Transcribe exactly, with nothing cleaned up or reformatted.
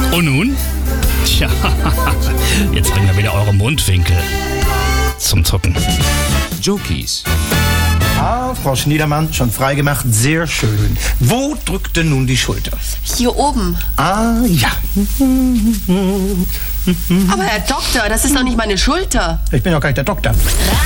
Und nun? Tja, jetzt bringen wir wieder eure Mundwinkel zum Zucken. Jokies. Ah, Frau Schniedermann, schon freigemacht, sehr schön. Wo drückte nun die Schulter? Hier oben. Ah, ja. Aber Herr Doktor, das ist doch nicht meine Schulter. Ich bin doch gar nicht der Doktor.